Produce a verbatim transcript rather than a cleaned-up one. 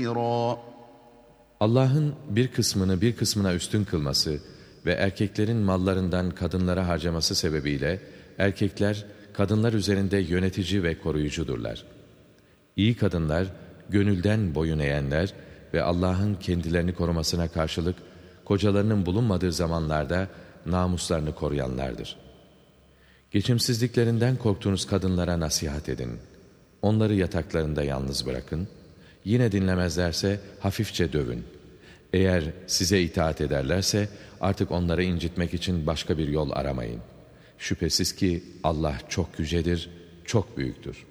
Allah'ın bir kısmını bir kısmına üstün kılması ve erkeklerin mallarından kadınlara harcaması sebebiyle erkekler kadınlar üzerinde yönetici ve koruyucudurlar. İyi kadınlar, gönülden boyun eğenler ve Allah'ın kendilerini korumasına karşılık kocalarının bulunmadığı zamanlarda namuslarını koruyanlardır. Geçimsizliklerinden korktuğunuz kadınlara nasihat edin. Onları yataklarında yalnız bırakın. Yine dinlemezlerse hafifçe dövün. Eğer size itaat ederlerse artık onları incitmek için başka bir yol aramayın. Şüphesiz ki Allah çok yücedir, çok büyüktür.